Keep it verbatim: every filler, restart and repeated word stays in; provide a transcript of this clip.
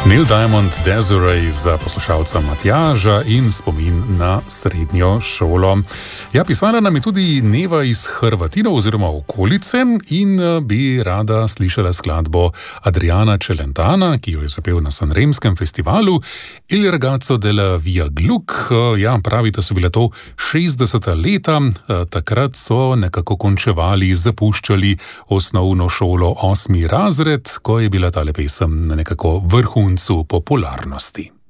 Neil Diamond, Desiree za poslušalca Matjaža in spomin na srednjo šolo. Ja, pisala nam je tudi Neva iz Hrvatinov oziroma okolice in bi rada slišala skladbo Adriana Celentana, ki jo je zapel na Sanremskem festivalu, Il ragazzo della Via Gluck. Ja, pravi, da so bile to šestdeseta leta, takrat so nekako končevali, zapuščali osnovno šolo osmi razred, ko je bila tale pesem na nekako vrhuncu popularnosti.